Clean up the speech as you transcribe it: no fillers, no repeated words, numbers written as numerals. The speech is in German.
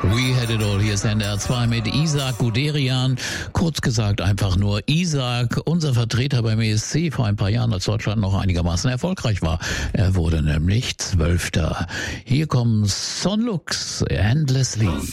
We Had It All, hier ist NDR 2 mit Isaac Guderian. Kurz gesagt einfach nur Isaac, unser Vertreter beim ESC vor ein paar Jahren, als Deutschland noch einigermaßen erfolgreich war. Er wurde nämlich 12. Hier kommen Son Lux, Endlessly.